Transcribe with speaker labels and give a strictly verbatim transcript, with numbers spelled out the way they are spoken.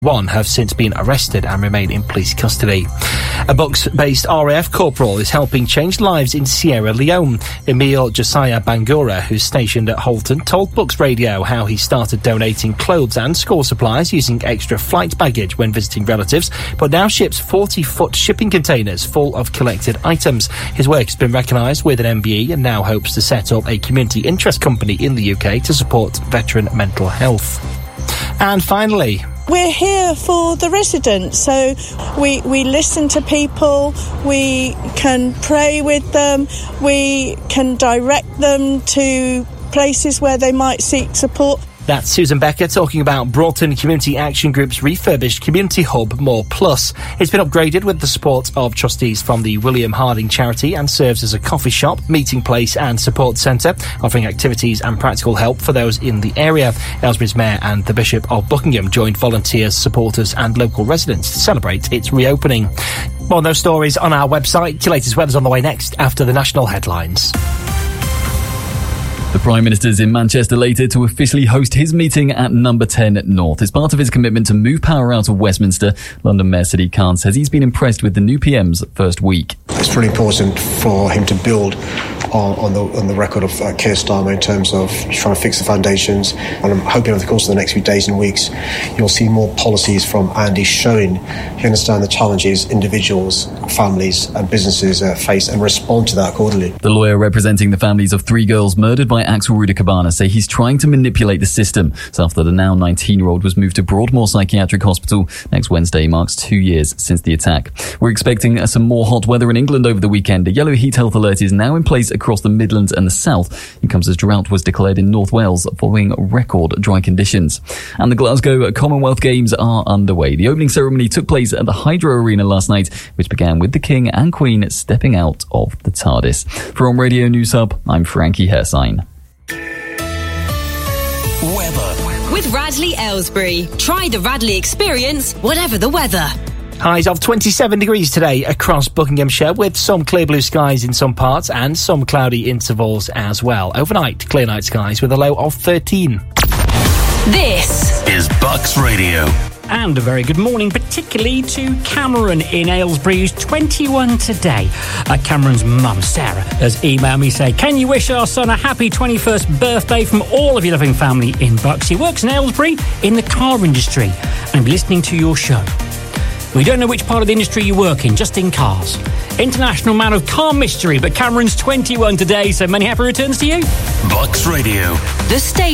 Speaker 1: One have since been arrested and remain in police custody. A Bucks-based R A F corporal is helping change lives in Sierra Leone. Emil Josiah Bangura, who's stationed at Halton, told Bucks Radio how he started donating clothes and school supplies using extra flight baggage when visiting relatives, but now ships forty-foot shipping containers full of collected items. His work has been recognised with an M B E and now hopes to set up a community interest company in the U K to support veteran mental health. And finally,
Speaker 2: we're here for the residents, so we we listen to people, we can pray with them, we can direct them to places where they might seek support.
Speaker 1: That's Susan Becker talking about Broughton Community Action Group's refurbished community hub, More Plus. It's been upgraded with the support of trustees from the William Harding charity and serves as a coffee shop, meeting place and support centre, offering activities and practical help for those in the area. Aylesbury's Mayor and the Bishop of Buckingham joined volunteers, supporters and local residents to celebrate its reopening. More on those stories on our website. Your latest weather's on the way next after the national headlines.
Speaker 3: The Prime Minister's in Manchester later to officially host his meeting at Number ten North. As part of his commitment to move power out of Westminster, London Mayor Sadiq Khan says he's been impressed with the new P M's first week.
Speaker 4: It's really important for him to build on, on, the, on the record of uh, Keir Starmer in terms of trying to fix the foundations. And I'm hoping over the course of the next few days and weeks, you'll see more policies from Andy showing he understands the challenges individuals, families and businesses uh, face and respond to that accordingly.
Speaker 3: The lawyer representing the families of three girls murdered by Axel Rudakabana say he's trying to manipulate the system. So after the now nineteen-year-old was moved to Broadmoor Psychiatric Hospital, next Wednesday marks two years since the attack. We're expecting uh, some more hot weather in England over the weekend. A yellow heat health alert is now in place across the Midlands and the South. It comes as drought was declared in North Wales following record dry conditions. And the Glasgow Commonwealth Games are underway. The opening ceremony took place at the Hydro Arena last night, which began with the King and Queen stepping out of the TARDIS. For On Radio News Hub, I'm Frankie Hersign.
Speaker 5: Weather. With Radley Aylesbury. Try the Radley experience, whatever the weather.
Speaker 1: Highs of twenty-seven degrees today across Buckinghamshire, with some clear blue skies in some parts and some cloudy intervals as well. Overnight, clear night skies with a low of thirteen.
Speaker 5: This
Speaker 6: is Bucks Radio.
Speaker 7: And a very good morning, particularly to Cameron in Aylesbury, who's twenty-one today. Uh, Cameron's mum, Sarah, has emailed me saying, can you wish our son a happy twenty-first birthday from all of your loving family in Bucks? He works in Aylesbury in the car industry and be listening to your show. We don't know which part of the industry you work in, just in cars. International man of car mystery, but Cameron's twenty-one today, so many happy returns to you.
Speaker 6: Bucks Radio.
Speaker 5: The station.